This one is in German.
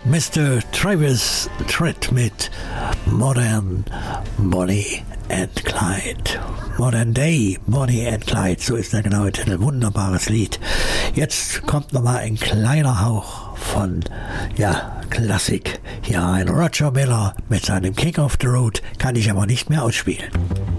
Mr. Travis Tritt mit Modern Bonnie and Clyde. Modern Day Bonnie and Clyde, so ist der genaue Titel. Wunderbares Lied. Jetzt kommt nochmal ein kleiner Hauch von, Klassik. Hier ein Roger Miller mit seinem King of the Road, kann ich aber nicht mehr ausspielen.